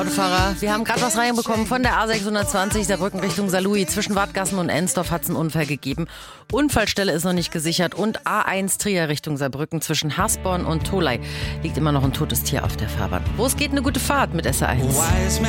Autofahrer, wir haben gerade was reinbekommen von der A620 Saarbrücken Richtung Saarlouis. Zwischen Wadgassen und Ensdorf hat es einen Unfall gegeben. Unfallstelle ist noch nicht gesichert. Und A1 Trier Richtung Saarbrücken zwischen Hasborn und Tholey liegt immer noch ein totes Tier auf der Fahrbahn. Wo es geht, eine gute Fahrt mit SA1.